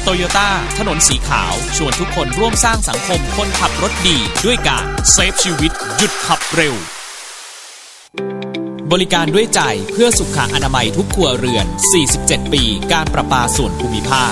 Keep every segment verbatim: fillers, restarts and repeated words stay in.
โตโยต้าถนนสีขาวชวนทุกคนร่วมสร้างสังคมคนขับรถดีด้วยการเซฟชีวิตหยุดขับเร็วบริการด้วยใจเพื่อสุขอนามัยทุกครัวเรือนสี่สิบเจ็ดปีการประปาส่วนภูมิภาค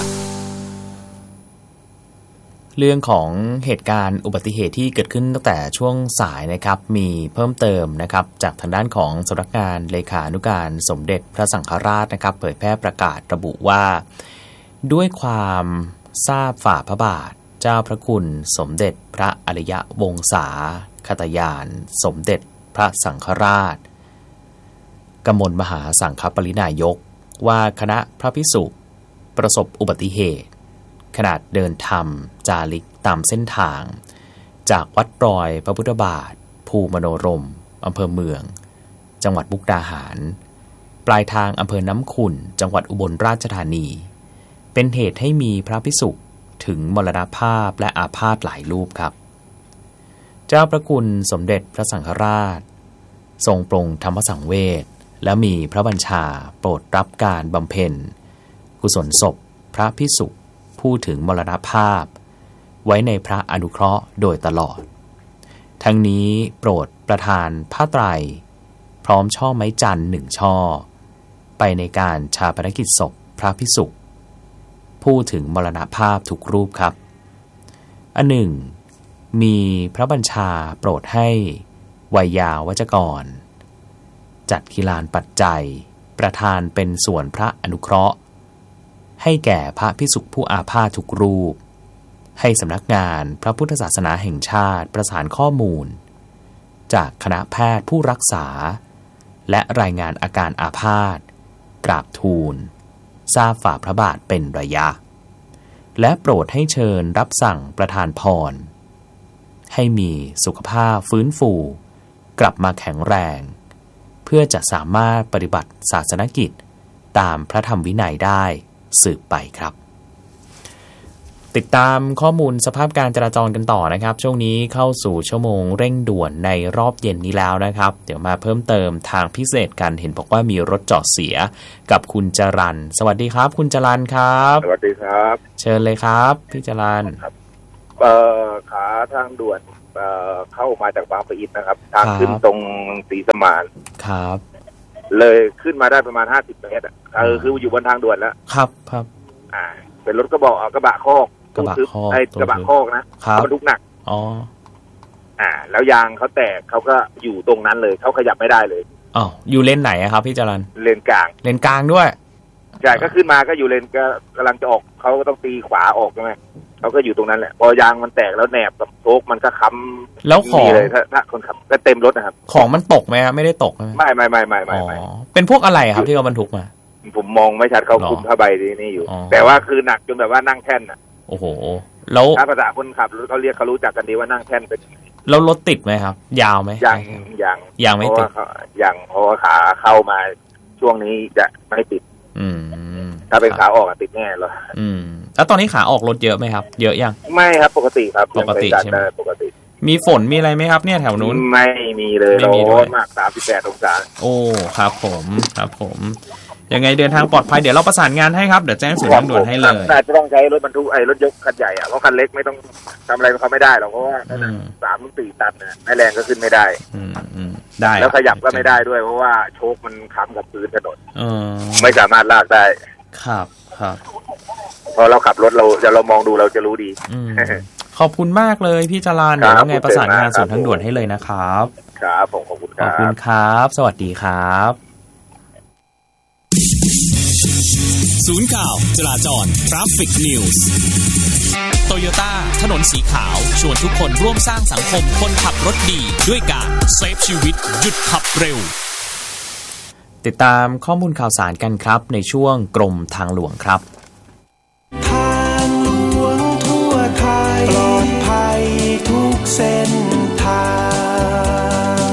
เรื่องของเหตุการณ์อุบัติเหตุที่เกิดขึ้นตั้งแต่ช่วงสายนะครับมีเพิ่มเติมนะครับจากทางด้านของสำนักงานเลขานุการสมเด็จพระสังฆราชนะครับเผยแพร่ประกาศระบุว่าด้วยความทราบฝ่าพระบาทเจ้าพระคุณสมเด็จพระอริยวงศาคตยานสมเด็จพระสังฆราชกมลมหาสังฆปรินายกว่าคณะพระภิกษุประสบอุบัติเหตุขณะเดินธรรมจาริกตามเส้นทางจากวัดรอยพระพุทธบาทภูมโนรมอำเภอเมืองจังหวัดมุกดาหารปลายทางอำเภอน้ำขุ่นจังหวัดอุบลราชธานีเป็นเหตุให้มีพระภิกษุถึงมรณภาพและอาพาธหลายรูปครับเจ้าพระคุณสมเด็จพระสังฆราชทรงปรงธรรมสังเวชและมีพระบัญชาโปรดรับการบำเพ็ญกุศลศพพระภิกษุผู้ถึงมรณภาพไว้ในพระอนุเคราะห์โดยตลอดทั้งนี้โปรดประทานผ้าไตรพร้อมช่อไม้จันทร์หนึ่งช่อไปในการชาปนกิจศพพระภิกษุผู้ถึงมรณภาพทุกรูปครับอันหนึ่งมีพระบัญชาโปรดให้วัยยาวัจกรจัดกีฬานปัจจัยประทานเป็นส่วนพระอนุเคราะห์ให้แก่พระภิกษุผู้อาพาธทุกรูปให้สำนักงานพระพุทธศาสนาแห่งชาติประสานข้อมูลจากคณะแพทย์ผู้รักษาและรายงานอาการอาพาธกราบทูลทราบฝ่าพระบาทเป็นระยะและโปรดให้เชิญรับสั่งประทานพรให้มีสุขภาพฟื้นฟูกลับมาแข็งแรงเพื่อจะสามารถปฏิบัติศาสนกิจตามพระธรรมวินัยได้สืบไปครับติดตามข้อมูลสภาพการจราจรกันต่อนะครับช่วงนี้เข้าสู่ชั่วโมงเร่งด่วนในรอบเย็นนี้แล้วนะครับเดี๋ยวมาเพิ่มเติมทางพิเศษกันเห็นบอกว่ามีรถจอดเสียกับคุณจรัญสวัสดีครับคุณจรัญครับสวัสดีครับเชิญเลยครับพี่จรัญครับเอ่อขาทางด่วนเอ่อเข้ามาจากบางปะอินนะครับทางขึ้นตรงศรีสมานครับเลยขึ้นมาได้ประมาณห้าสิบเมตรอ่ะเออคืออยู่บนทางด่วนแล้วครับครับอ่าเป็นรถกระบะกระบะคอกกระบะคอกไอ้กระบะคอกนะบรรทุกหนักอ๋ออ่าแล้วยางเขาแตกเขาก็อยู่ตรงนั้นเลยเขาขยับไม่ได้เลยอ๋ออยู่เลนไหนอะครับพี่จรัญเลนกลางเลนกลางด้วยใช่ก็ขึ้นมาก็อยู่เลนก็กำลังจะออกเขาก็ต้องตีขวาออกใช่ไหมเขาก็อยู่ตรงนั้นแหละพอยางมันแตกแล้วแหนบกับโชคมันก็ค้ำแล้วของเลยถ้าถ้าคนขับก็เต็มรถนะครับของมันตกไหมครับไม่ได้ตกใช่ไหมไม่ไม่ไม่ไม่ไม่ไม่เป็นพวกอะไรครับที่เขาบรรทุกมาผมมองไม่ชัดเขาคุมผ้าใบนี่อยู่แต่ว่าคือหนักจนแบบว่านั่งแท่นอ่ะโอ้โหแล้วถ้าภาษาคนขับรถเขาเรียกเขารู้จักกันดีว่านั่งแท่นเป็นแล้วรถติดไหมครับยาวไหมยังยังยังไม่ติดยังเพราะว่าขาเข้ามาช่วงนี้จะไม่ติดอืมถ้าเป็นขาออกติดแน่เลยอืมแล้วตอนนี้ขาออกรถเยอะไหมครับเยอะยังไม่ครับปกติครับปกติใช่ไหมปกติมีฝนมีอะไรไหมครับเนี่ยแถวนู้นไม่มีเลยร้อนมากสามสิบแปดองศาโอ้ครับผมครับผมยังไงเดินทางปลอดภัยเดี๋ยวเราประสานงานให้ครับเดี๋ยวแจ้งศูนย์ทางด่วนให้เลยแต่จะต้องใช้รถบรรทุกไอ้รถยกคันใหญ่อะเพราะคันเล็กไม่ต้องทำอะไรเขาไม่ได้หรอกเพราะว่าสามถึงสี่ตันเนี่ยแรงก็ขึ้นไม่ได้ได้แล้วขยับก็ไม่ได้ด้วยเพราะว่าโชคมันค้ำกับพื้นถนนไม่สามารถลากได้ครับครับพอเราขับรถเราจะเรามองดูเราจะรู้ดีขอบคุณมากเลยพี่จรัญเดี๋ยวยังไงประสานงานศูนย์ทางด่วนให้เลยนะครับครับผมขอบคุณครับขอบคุณครับสวัสดีครับศูนย์ข่าวจราจร Traffic News โตโยต้าถนนสีขาวชวนทุกคนร่วมสร้างสังคมคนขับรถดีด้วยการเซฟชีวิตหยุดขับเร็วติดตามข้อมูลข่าวสารกันครับในช่วงกรมทางหลวงครับทางหลวงทั่วไทยปลอดภัยทุกเส้นทาง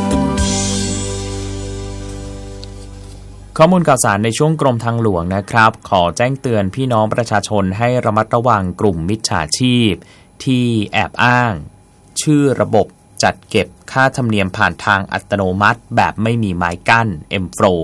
ข้อมูลข่าวสารในช่วงกรมทางหลวงนะครับขอแจ้งเตือนพี่น้องประชาชนให้ระมัดระวังกลุ่มมิจฉาชีพที่แอบอ้างชื่อระบบจัดเก็บค่าธรรมเนียมผ่านทางอัตโนมัติแบบไม่มีไม้กั้น เอ็ม โฟร์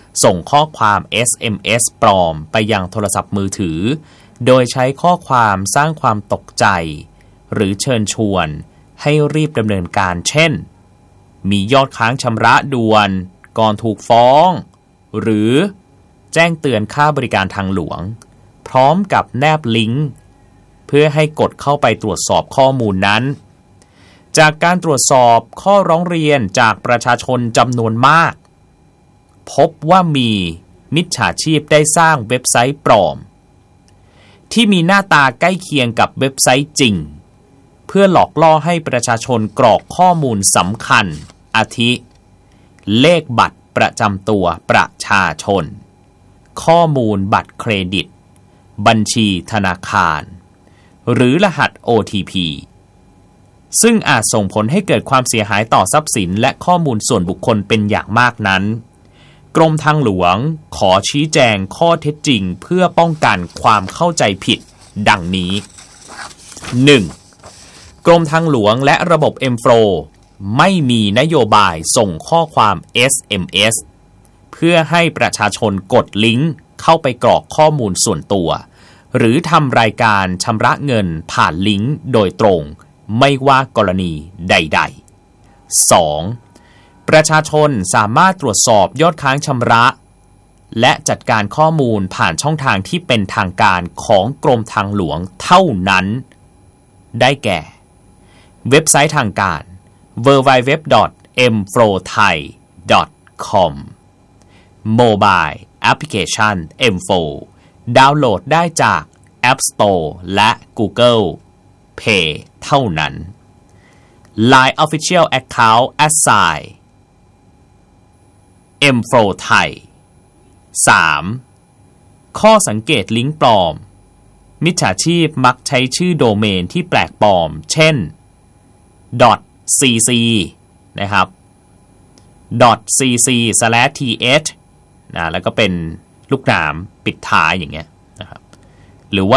ส่งข้อความ เอส เอ็ม เอส ปลอมไปยังโทรศัพท์มือถือโดยใช้ข้อความสร้างความตกใจหรือเชิญชวนให้รีบดำเนินการเช่นมียอดค้างชำระด่วนก่อนถูกฟ้องหรือแจ้งเตือนค่าบริการทางหลวงพร้อมกับแนบลิงก์เพื่อให้กดเข้าไปตรวจสอบข้อมูลนั้นจากการตรวจสอบข้อร้องเรียนจากประชาชนจำนวนมากพบว่ามีมิจฉาชีพได้สร้างเว็บไซต์ปลอมที่มีหน้าตาใกล้เคียงกับเว็บไซต์จริงเพื่อหลอกล่อให้ประชาชนกรอกข้อมูลสำคัญอาทิเลขบัตรประจำตัวประชาชนข้อมูลบัตรเครดิตบัญชีธนาคารหรือรหัส โอ ที พี ซึ่งอาจส่งผลให้เกิดความเสียหายต่อทรัพย์สินและข้อมูลส่วนบุคคลเป็นอย่างมากนั้นกรมทางหลวงขอชี้แจงข้อเท็จจริงเพื่อป้องกันความเข้าใจผิดดังนี้ หนึ่ง. กรมทางหลวงและระบบ เอ็ม โฟร์ ไม่มีนโยบายส่งข้อความ เอส เอ็ม เอส เพื่อให้ประชาชนกดลิงก์เข้าไปกรอกข้อมูลส่วนตัวหรือทำรายการชำระเงินผ่านลิงก์โดยตรงไม่ว่ากรณีใดๆ สอง. ประชาชนสามารถตรวจสอบยอดค้างชำระและจัดการข้อมูลผ่านช่องทางที่เป็นทางการของกรมทางหลวงเท่านั้นได้แก่เว็บไซต์ทางการ ดับเบิลยู ดับเบิลยู ดับเบิลยู ดอท เอ็ม โฟร์ ไทย ดอท คอม Mobile Application เอ็ม โฟร์ ดาวน์โหลดได้จาก App Store และ Google Play เท่านั้น ไลน์ Official Account Assign เอ็ม โฟร์ ไทย สาม. ข้อสังเกตลิงก์ปลอมมิจฉาชีพมักใช้ชื่อโดเมนที่แปลกปลอมเช่น .cc นะครับ .cc สแลช ที เอช นะแล้วก็เป็นลูกหนามปิดท้ายอย่างเงี้ยนะครับหรือว่า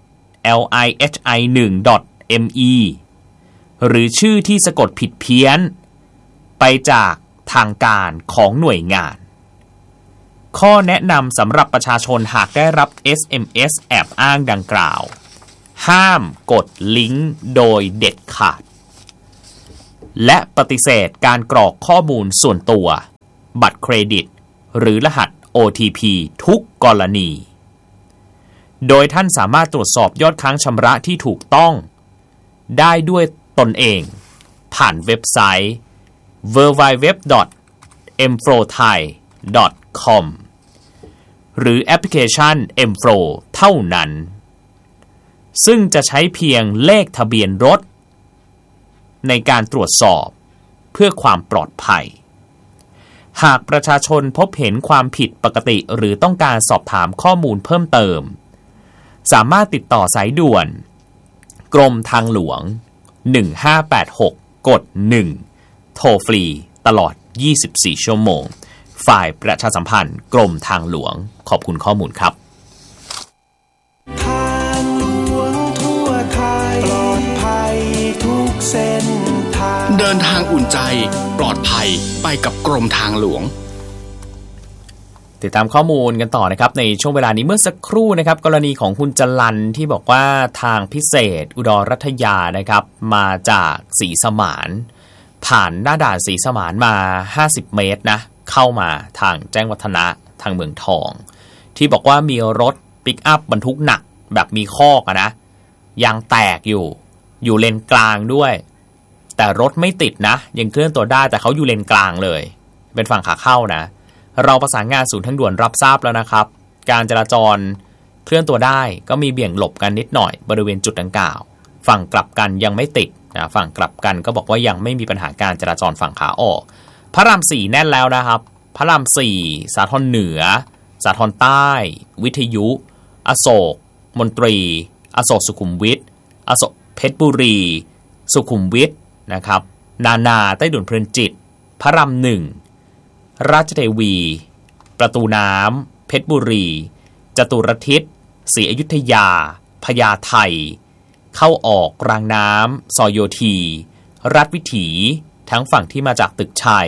.lihi หนึ่ง .me หรือชื่อที่สะกดผิดเพี้ยนไปจากทางการของหน่วยงานข้อแนะนำสำหรับประชาชนหากได้รับ เอส เอ็ม เอส แอบอ้างดังกล่าวห้ามกดลิงก์โดยเด็ดขาดและปฏิเสธการกรอกข้อมูลส่วนตัวบัตรเครดิตหรือรหัส โอ ที พี ทุกกรณีโดยท่านสามารถตรวจสอบยอดค้างชำระที่ถูกต้องได้ด้วยตนเองผ่านเว็บไซต์ ดับเบิลยู ดับเบิลยู ดับเบิลยู ดอท เอ็ม โฟร์ ไทย ดอท คอม หรือแอปพลิเคชัน เอ็ม โฟร์ เท่านั้นซึ่งจะใช้เพียงเลขทะเบียนรถในการตรวจสอบเพื่อความปลอดภัยหากประชาชนพบเห็นความผิดปกติหรือต้องการสอบถามข้อมูลเพิ่มเติมสามารถติดต่อสายด่วนกรมทางหลวงหนึ่งห้าแปดหกกดหนึ่งโทรฟรีตลอดยี่สิบสี่ชั่วโมงฝ่ายประชาสัมพันธ์กรมทางหลวงขอบคุณข้อมูลครับทางหลวงทั่วไทยปลอดภัยทุกเส้นทางเดินทางอุ่นใจปลอดภัยไปกับกรมทางหลวงติดตามข้อมูลกันต่อนะครับในช่วงเวลานี้เมื่อสักครู่นะครับกรณีของคุณจรัญที่บอกว่าทางพิเศษอุดรรัฐยานะครับมาจากศรีสมานผ่านหน้าด่านศรีสมานมาห้าสิบเมตรนะเข้ามาทางแจ้งวัฒนะทางเมืองทองที่บอกว่ามีรถปิกอัพบรรทุกหนักแบบมีคอกอะนะยางแตกอยู่อยู่เลนกลางด้วยแต่รถไม่ติดนะยังเคลื่อนตัวได้แต่เขาอยู่เลนกลางเลยเป็นฝั่งขาเข้านะเราประสานงานศูนย์ทางด่วนรับทราบแล้วนะครับการจราจรเคลื่อนตัวได้ก็มีเบี่ยงหลบกันนิดหน่อยบริเวณจุดดังกล่าวฝั่งกลับกันยังไม่ติดนะฝั่งกลับกันก็บอกว่ายังไม่มีปัญหาการจราจรฝั่งขาออกพระรามสี่แน่นแล้วนะครับพระรามสี่สาทรเหนือสาทรใต้วิทยุอโศกมนตรีอโศกสุขุมวิทอโศกเพชรบุรีสุขุมวิทนะครับนานาใต้ด่วนเพลินจิตพระรามหนึ่งราชเทวีประตูน้ำเพชรบุรีจตุรทิศศรีอยุธยาพญาไทเข้าออกรางน้ำซอยโยธีรัฐวิถีทั้งฝั่งที่มาจากตึกชัย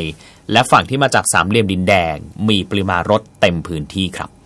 และฝั่งที่มาจากสามเหลี่ยมดินแดงมีปริมาณรถเต็มพื้นที่ครับ